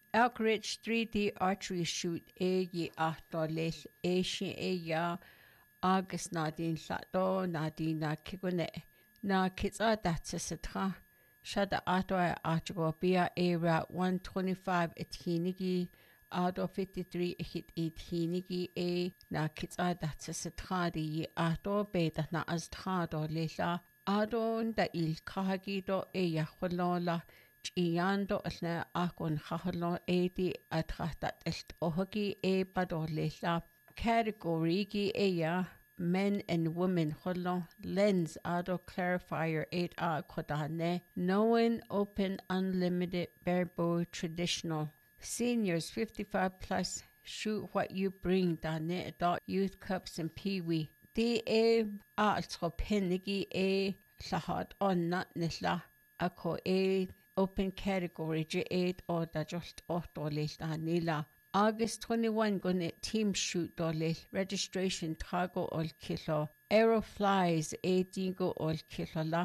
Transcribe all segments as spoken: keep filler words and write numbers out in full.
Elk Ridge three D archery shoot é yi ahtó leil é sin é ya agus ná dín lató ná dín ná kigune ná kitsa datsa satra shada ato ato bia a route one twenty-five ethinigi auto fifty-three hit ethinigi a na kitsa datsa satradi yi ato beta na aztrado lela auto da il kahagi do e ya kholola Iando alna akon khahlo eighty atrahtat est ohagi e padolesa category gi eya men and women kholo lens auto clarifier eight a kodane knowing open unlimited barebow traditional seniors fifty-five plus shoot what you bring dane adult youth cups and peewee d a altro penigi e lahad on not nisla ako e Open category J eight or da just auto lista nila. August twenty-one gonna team shoot dolly registration trago ol kilo. Aeroflies eighteen go ol kilo la.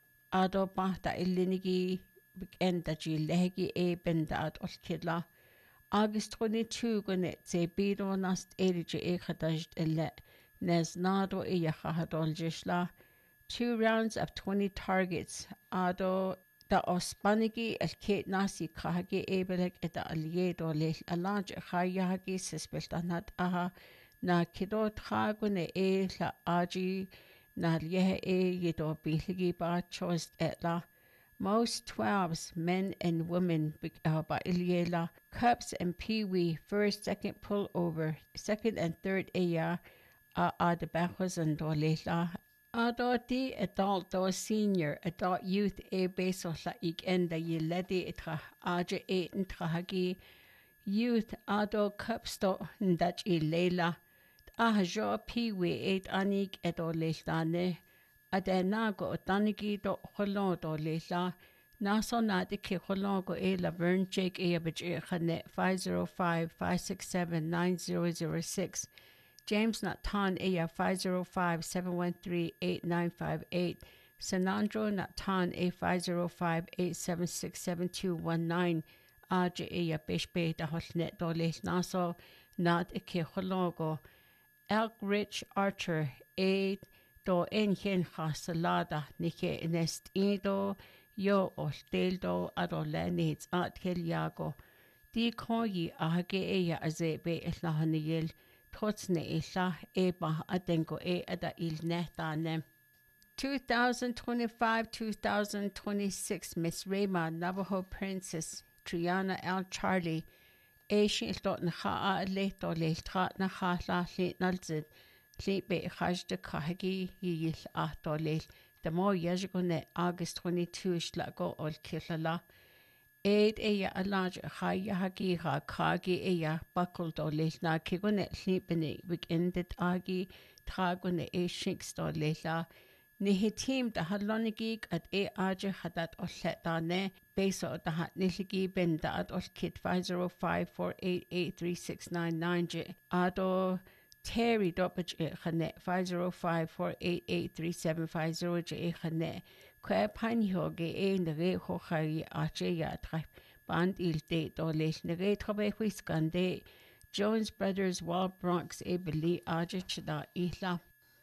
Ado bahta ilinigi enda ji legi e bendad ol kila. August twenty-two gonna te bido nast erige e khadajt ille nes nado e yakhadol jishla. Two rounds of twenty targets. Ado Da ospanigi el kate nasi kahagi ebeleg eda aliedo le alanj khayagi sespeltanat aha na kido tragune e la aji na lieh e yedo biligi ba choice etla most twelves men and women ba iliela cups and peewee first second pull over second and third aya a a de bachos and dolela Adoti adult or senior adult youth e beso la ik enda ye ledi itra aja e intrahagi youth ado cupsto ndach e leila ahajo piwe et anik edo leilane adenago otanigi do holon do leila naso nadi ke holon go e laverne jake e abje khane five zero five five six seven nine zero zero six James Natan Aya five zero five seven one three eight nine five eight Sanandro Natan A five zero five eight seven six seven two one nine Aja Aya Bishbe da Hotnet Doles Naso Nat Ike Hologo Elk Rich Archer A Do Enchen Hasalada Nike Nest Ido Yo Osteldo Adole Needs At Keliago Di Koyi Ahage Aya Azebe Islahaniyel Totsne isha eba adengo e ada il netane. twenty twenty-five to twenty twenty-six Miss Rayma Navajo Princess Triana L. Charlie Asian dot na ha a leto le trat na ha la le nalzid le be khaj de kahagi yil ato le the more yajgone August twenty-two shlago ol kilala Aid eya alaj khaya hagi ha khagi eya bakul do lehna kigone slipene weekended agi tragone e shinks do lehla ni team da halonigi at e aje hadat oshetane beso da hat niligi benda at os kit five zero five four eight eight three six nine nine je ado Terry Doppage e khane five zero five four eight eight three seven five zero je e khane Kwa panhoge e nere ho khari ache ya tra band il de do le nere trobe whiskande Jones Brothers Wild Bronx e beli aje chda ihla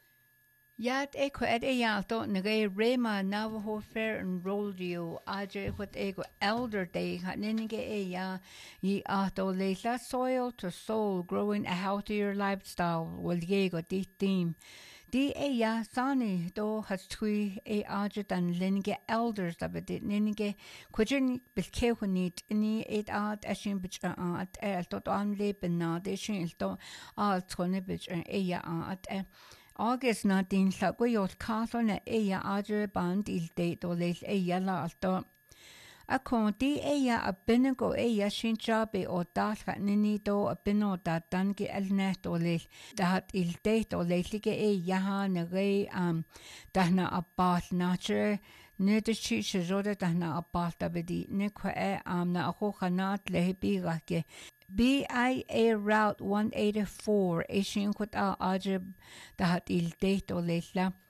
Yat e ko ed e yalto nere Rayma Navajo Fair and Rodeo aje what e go elder day haninge e ya yi ato leila soil to soul growing a healthier lifestyle will ye go di theme Di e ya sani do has tui e aje dan linge elders da bedit ninge kujin bilkehunit ni et art ashin bich at el tot an leben na de shin to al tone bich e ya at e August na din sa go yot castle na e ya aje band il de do le e ya la alto a conti e ya a binago e ya shin chabe o dal nini do a bino da dan ge el net o le da hat il de do le lige e ya ha na re am da na a bal nature ne de chi se jode da na a bal da bedi ne ko e am na ho khanat le bi ga ke B I A Route one eighty-four Asian Kut Al Ajib Dahat Il Date Olela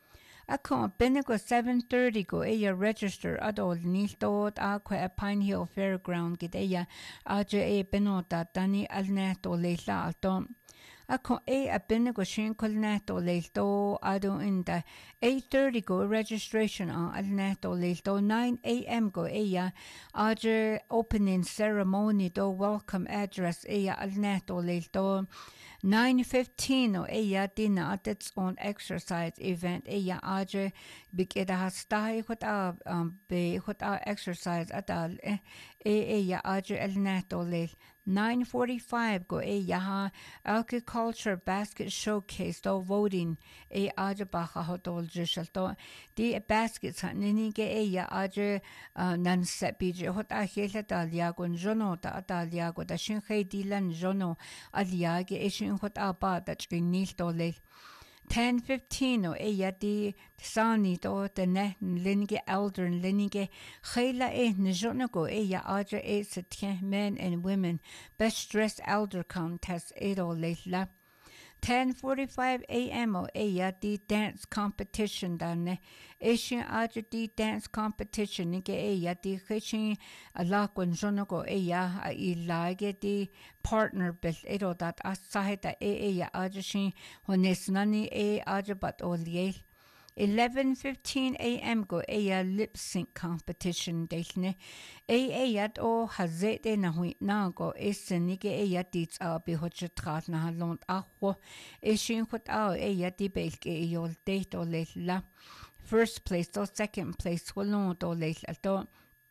Ako binigo seven thirty go eya register adol niltot aqua a Pine Hill Fairground gid eya aja e benota dani alneto leila alto. Ako e a binigo shin colneto leilto ado inda eight thirty go registration on alneto leilto nine a.m. go eya aja opening ceremony do welcome address eya alneto leilto. nine fifteen o eya dina at its own exercise event eya aja bigida hastai hot a um be hot a exercise atal e eya aja el neto le nine forty-five go eya ha agriculture basket showcase do voting e aja baha hotol jishalto di baskets nini ge eya aja nan sepije hot a hele dal yagon jono ta atal yago da shin dilan jono aliage e hot aba that nil dole ten fifteen o eya di sani do the ne linge elder linge khela e njonago eya aja e set men and women best dressed elder contest e do leila ten forty-five a.m. o eya di dance competition dane Asian aja di dance competition nige eya di khishin ala konjonago eya a ilage di partner bil edo dat asahita e eya aja shin honesnani e aja bat oliel eleven fifteen a.m. go eya lip sync competition delne e eya o hazete na hui na go esenige eya dits a bi hotrat na lont aho e shin khot a eya di belke yol date o la first place or second place holon do leila do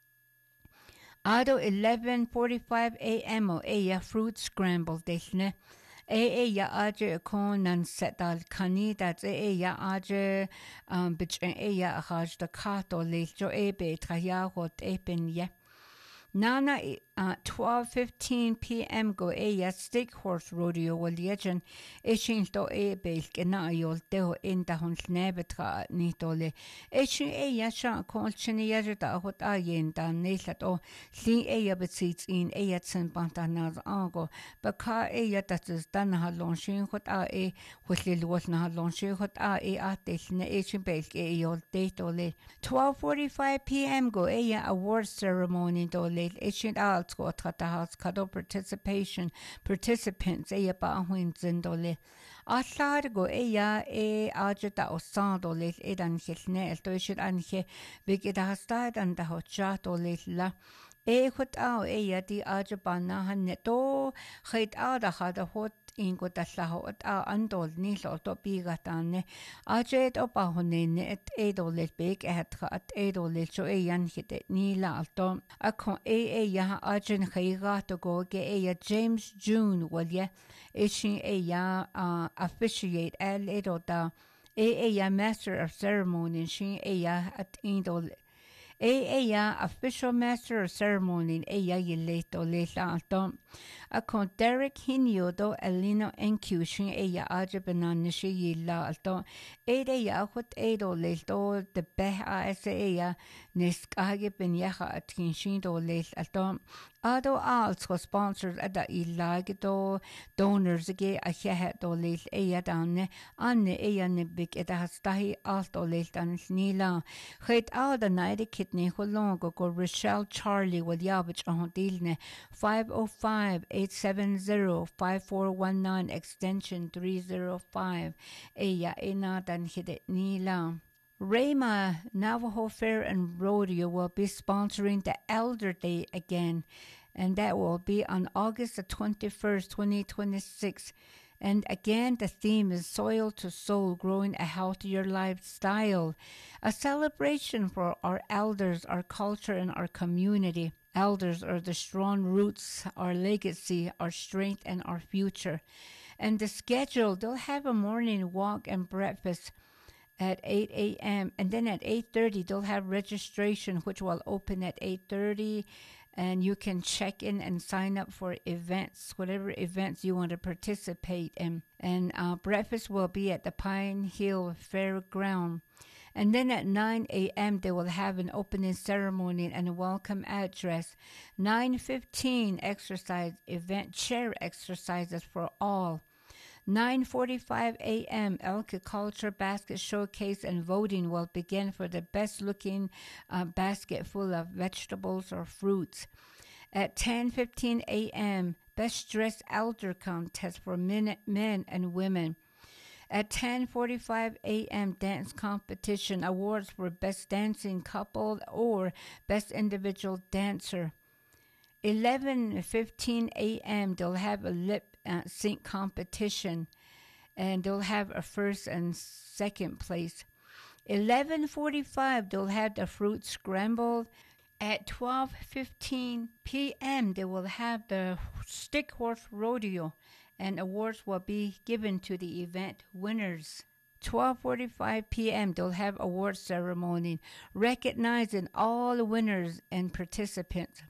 ado eleven forty-five a.m. o eya fruit scramble delne e eya aja kon nan setal kani dat e eya aja um bich eya haj da kato lejo ebe traya hot epen ye Nana uh, twelve fifteen p.m. go eya stick horse rodeo wal yejen ishin to e belke na yol teho inda hon snebetra nitole ishin eya sha kolchini yajata hot ayen da nelat o li eya betzits in eya tsen bantanaz ango baka eya dat is dan halon shin hot a e hotlil wot na halon shin hot a e atel ne ishin belke yol tetole twelve forty-five p.m. go eya award ceremony dole Asian Alts go at house kado participation participants eya ba huin zindole Aslar go eya e ajata osando le edan hilne el to should anche big da stad and da hochato le la e khut au eya di ajabana hanne to khait a da hada hot ingo da hot a andol ni lo to biga tanne ajet opa honne et edol big et at edol cho eyan hite ni la alto akon e eya ajen khaiga to go ge eya James June walye ishin eya uh, officiate el edoda e eya master of ceremony shin eya at indol E eya official master of ceremony eya yileto leila alto akon Derek Hinyodo elino enkushin eya ajabana nishi yila alto e eya hot edo leilto de beha ese eya niskage ben yaha atkin shindo leil alto Ado alts go sponsors ada ilage do donors ge a hehe do leil eya danne anne eya ne big eda hastahi alto leil dan nila het ada naide kitne holongo go Rochelle Charlie with yabich on dilne five oh five, eight seven zero, five four one nine extension three oh five eya ena dan hide nila Rama Navajo Fair and Rodeo will be sponsoring the Elder Day again, and that will be on August the twenty-first, twenty twenty-six. And again, the theme is Soil to Soul, Growing a Healthier Lifestyle, a celebration for our elders, our culture, and our community. Elders are the strong roots, our legacy, our strength, and our future. And the schedule, they'll have a morning walk and breakfast at eight a.m. and then at eight thirty they'll have registration, which will open at eight thirty, and you can check in and sign up for events, whatever events you want to participate in. And uh, breakfast will be at the Pine Hill Fairground. And then at nine a.m. they will have an opening ceremony and a welcome address. nine fifteen exercise event, chair exercises for all. nine forty-five a.m. Agriculture Basket Showcase and voting will begin for the best-looking uh, basket full of vegetables or fruits. At ten fifteen a.m., Best Dressed Elder Contest for men, men and women. At ten forty-five a.m., Dance Competition Awards for Best Dancing Couple or Best Individual Dancer. eleven fifteen a.m., they'll have a lip uh, sync competition, and they'll have a first and second place. eleven forty-five, they'll have the fruit scrambled. At twelve fifteen p.m., they will have the Stick Horse Rodeo, and awards will be given to the event winners. twelve forty-five p.m., they'll have award ceremony, recognizing all the winners and participants.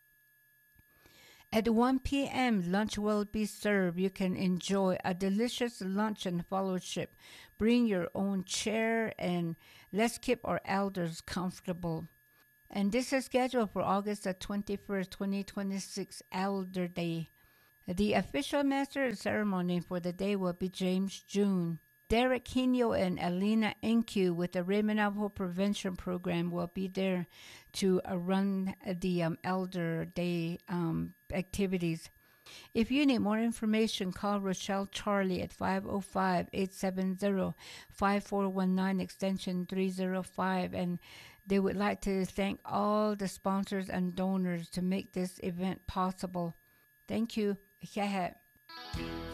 At one p.m., lunch will be served. You can enjoy a delicious lunch and fellowship. Bring your own chair, and let's keep our elders comfortable. And this is scheduled for August the twenty-first, twenty twenty-six, Elder Day. The official master of ceremony for the day will be James June. Derek Hino and Alina Enku with the Raymond Navajo Prevention Program will be there to uh, run the um, Elder Day um, activities. If you need more information, call Rochelle Charlie at five oh five, eight seven zero, five four one nine, extension three oh five, and they would like to thank all the sponsors and donors to make this event possible. Thank you.